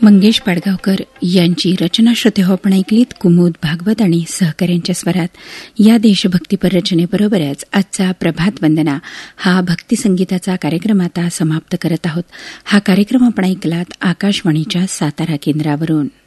मंगेश पाडगावकर यांची रचना श्रोते आपण ऐकलीत. कुमुद भागवत आणि सहकाऱ्यांच्या स्वरात या देशभक्तीपर रचनेबरोबरच आजचा प्रभात वंदना हा भक्तिसंगीताचा कार्यक्रम आता समाप्त करत आहोत. हा कार्यक्रम आपण ऐकलात आकाशवाणीच्या सातारा केंद्रावरून.